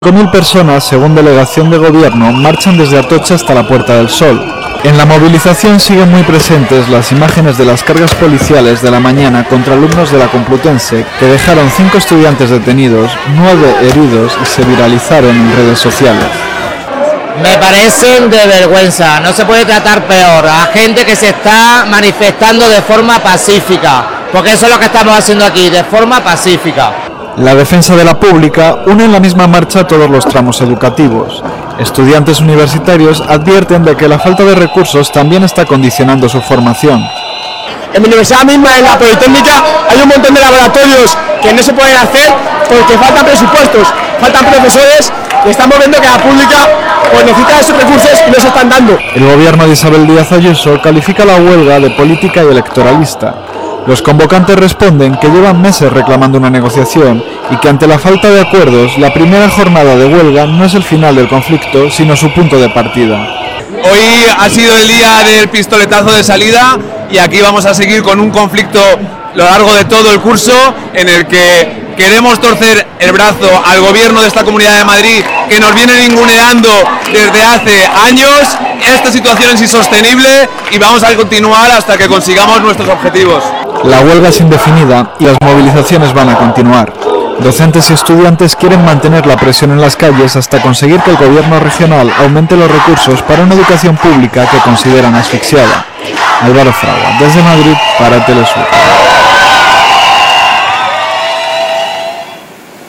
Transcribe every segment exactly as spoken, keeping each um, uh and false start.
cinco mil personas, según delegación de gobierno, marchan desde Atocha hasta la Puerta del Sol. En la movilización siguen muy presentes las imágenes de las cargas policiales de la mañana contra alumnos de la Complutense, que dejaron cinco estudiantes detenidos, nueve heridos y se viralizaron en redes sociales. Me parecen de vergüenza, no se puede tratar peor a gente que se está manifestando de forma pacífica, porque eso es lo que estamos haciendo aquí, de forma pacífica. La defensa de la pública une en la misma marcha todos los tramos educativos. Estudiantes universitarios advierten de que la falta de recursos también está condicionando su formación. En mi universidad misma, en la Politécnica, hay un montón de laboratorios que no se pueden hacer porque faltan presupuestos, faltan profesores y estamos viendo que la pública pues, necesita esos recursos y no se están dando. El gobierno de Isabel Díaz Ayuso califica la huelga de política y electoralista. Los convocantes responden que llevan meses reclamando una negociación y que ante la falta de acuerdos, la primera jornada de huelga no es el final del conflicto, sino su punto de partida. Hoy ha sido el día del pistoletazo de salida y aquí vamos a seguir con un conflicto a lo largo de todo el curso en el que queremos torcer el brazo al gobierno de esta Comunidad de Madrid que nos viene ninguneando desde hace años. Esta situación es insostenible y vamos a continuar hasta que consigamos nuestros objetivos. La huelga es indefinida y las movilizaciones van a continuar. Docentes y estudiantes quieren mantener la presión en las calles hasta conseguir que el gobierno regional aumente los recursos para una educación pública que consideran asfixiada. Álvaro Fraga, desde Madrid para Telesur.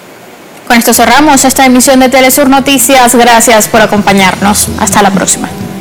Con esto cerramos esta emisión de Telesur Noticias. Gracias por acompañarnos. Hasta la próxima.